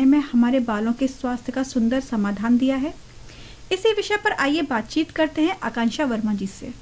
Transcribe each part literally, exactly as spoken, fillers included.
बढ़ाने में हमारे बालों के स्वास्थ्य का सुंदर समाधान दिया है। इसी विषय पर आइए बातचीत करते हैं आकांक्षा वर्मा जी से।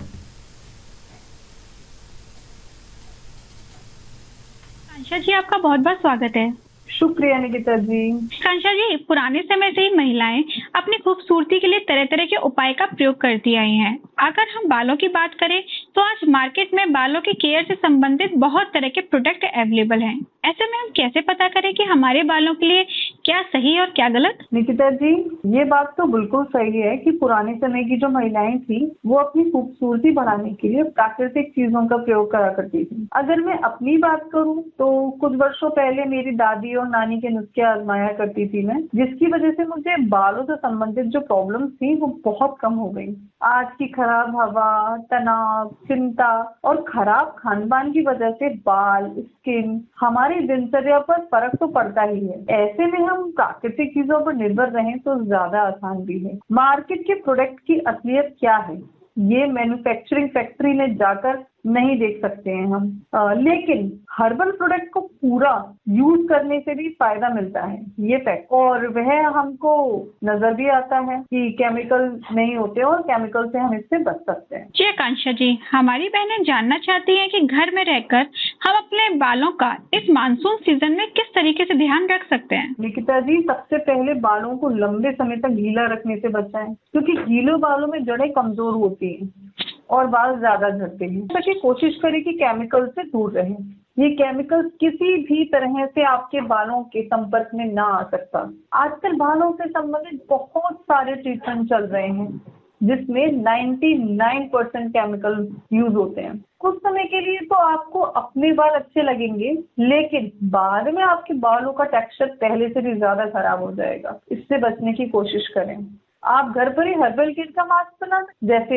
आकांक्षा जी, आपका बहुत बहुत स्वागत है। शुक्रिया निकिता जी। आकांक्षा जी, पुराने समय से ही महिलाएं अपनी खूबसूरती के लिए तरह तरह के उपाय का प्रयोग करती आई हैं। अगर हम बालों की बात करें तो आज मार्केट में बालों के केयर से संबंधित बहुत तरह के प्रोडक्ट अवेलेबल हैं। ऐसे में हम कैसे पता करें कि हमारे बालों के लिए क्या सही और क्या गलत? निकिता जी, ये बात तो बिल्कुल सही है कि पुराने समय की जो महिलाएं थी वो अपनी खूबसूरती बढ़ाने के लिए प्राकृतिक चीजों का प्रयोग करा करती थी। अगर मैं अपनी बात करूं तो कुछ वर्षों पहले मेरी दादी और नानी के नुस्खे आजमाया करती थी मैं, जिसकी वजह से मुझे बालों से संबंधित जो प्रॉब्लम्स थी वो बहुत कम हो गई। आज की खराब हवा, तनाव, चिंता और खराब खान पान की वजह से बाल, स्किन, हमारी दिनचर्या पर फर्क तो पड़ता ही है। ऐसे में हम प्राकृतिक चीजों पर निर्भर रहें तो ज्यादा आसान भी है। मार्केट के प्रोडक्ट की असलियत क्या है ये मैन्युफैक्चरिंग फैक्ट्री में जाकर नहीं देख सकते हैं हम, आ, लेकिन हर्बल प्रोडक्ट को पूरा यूज करने से भी फायदा मिलता है, ये फैक्ट। और वह हमको नजर भी आता है कि केमिकल नहीं होते और केमिकल से हम इससे बच सकते हैं। जी आकांक्षा जी, हमारी बहनें जानना चाहती हैं कि घर में रहकर हम अपने बालों का इस मानसून सीजन में किस तरीके से ध्यान रख सकते हैं। निकिता जी, सबसे पहले बालों को लंबे समय तक गीला रखने से बचाएं, क्योंकि गीले बालों में जड़ें कमजोर होती हैं और बाल ज्यादा झड़ते हैं। तो कोशिश करें कि केमिकल से दूर रहें। ये केमिकल किसी भी तरह से आपके बालों के संपर्क में ना आ सकता। आजकल बालों से संबंधित बहुत सारे ट्रीटमेंट चल रहे हैं जिसमें निन्यानवे परसेंट केमिकल यूज होते हैं। कुछ समय के लिए तो आपको अपने बाल अच्छे लगेंगे, लेकिन बाद में आपके बालों का टेक्सचर पहले से भी ज्यादा खराब हो जाएगा। इससे बचने की कोशिश करें। आप घर पर ही हर्बल केयर का मास्क बना, जैसे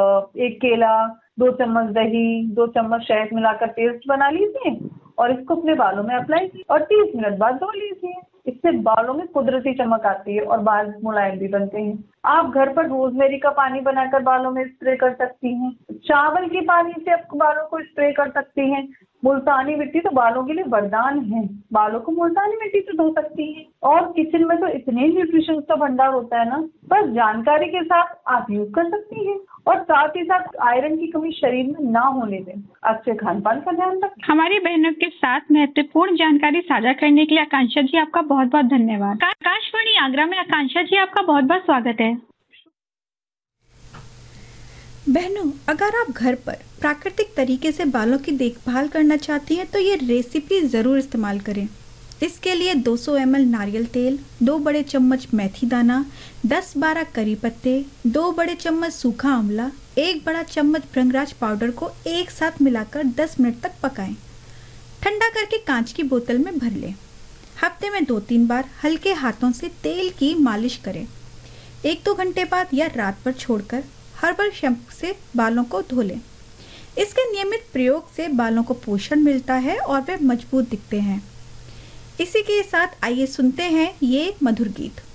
एक केला, दो चम्मच दही, दो चम्मच शहद मिलाकर पेस्ट बना लीजिए और इसको अपने बालों में अप्लाई कीजिए और तीस मिनट बाद धो लीजिए। इससे बालों में कुदरती चमक आती है और बाल मुलायम भी बनते हैं। आप घर पर रोजमेरी का पानी बनाकर बालों में स्प्रे कर सकती हैं। चावल के पानी से आप बालों को स्प्रे कर सकती हैं। मुल्तानी मिट्टी तो बालों के लिए वरदान है। बालों को मुल्तानी मिट्टी से धो सकती हैं। और किचन में तो इतने न्यूट्रिशन का भंडार होता है ना, बस जानकारी के साथ आप यूज कर सकती हैं। और साथ ही साथ आयरन की कमी शरीर में ना होने दें। अच्छे खान पान का ध्यान रखें। हमारी बहनों के साथ महत्वपूर्ण जानकारी साझा करने के लिए आकांक्षा जी आपका बहुत बहुत धन्यवाद। आकाशवाणी आगरा में आकांक्षा जी आपका बहुत बहुत स्वागत है। बहनों, अगर आप घर पर प्राकृतिक तरीके से बालों की देखभाल करना चाहती हैं तो ये रेसिपी ज़रूर इस्तेमाल करें। इसके लिए दो सौ एम एल नारियल तेल, दो बड़े चम्मच मेथी दाना, दस बारह करी पत्ते, दो बड़े चम्मच सूखा आंवला, एक बड़ा चम्मच भृंगराज पाउडर को एक साथ मिलाकर दस मिनट तक पकाएं। ठंडा करके कांच की बोतल में भर लें। हफ्ते में दो तीन बार हल्के हाथों से तेल की मालिश करें। एक दो घंटे बाद या रात पर छोड़कर हर्बल शैम्पू से बालों को धो लें। इसके नियमित प्रयोग से बालों को पोषण मिलता है और वे मजबूत दिखते हैं। इसी के साथ आइए सुनते हैं ये मधुर गीत।